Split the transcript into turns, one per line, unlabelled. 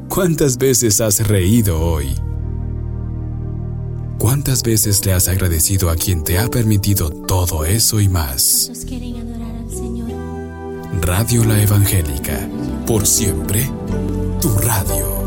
¿Cuántas veces has reído hoy? ¿Cuántas veces le has agradecido a quien te ha permitido todo eso y más?
¿Cuántos quieren adorar al Señor?
Radio La Evangélica, por siempre, tu radio.